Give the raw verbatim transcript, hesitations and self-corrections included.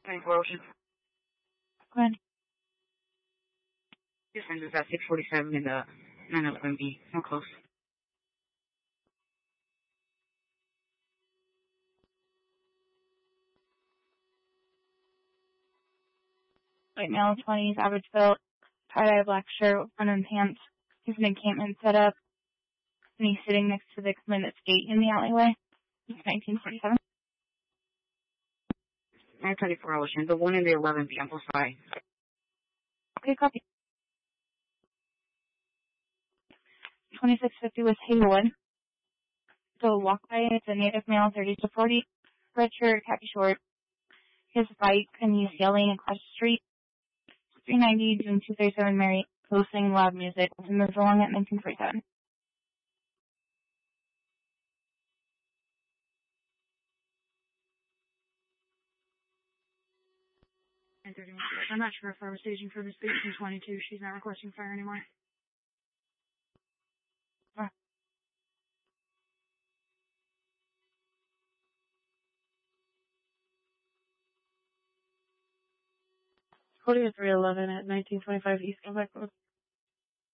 twenty-four Ocean. Go ahead. This ends at six forty-seven in the nine eleven B. I'm close. White male, twenties, average build, tie-dye black shirt, front and pants. He's an encampment set up, and he's sitting next to the extended gate in the alleyway. nineteen forty-seven. nine twenty-four Ocean. The one in the eleven B. Amplify. Okay, copy. twenty-six fifty West Hazelwood. So walk by, it's a native male, thirty to forty, red shirt, khaki short. His bike, and he's yelling across the street. three ninety, June two thirty-seven, Mary, posting loud music. And moves along at nineteen forty-seven. nine thirty. I'm not sure if I was staging for this station twenty-two. She's not requesting fire anymore. Uh. Cody three eleven at nineteen twenty-five East Quebec Road.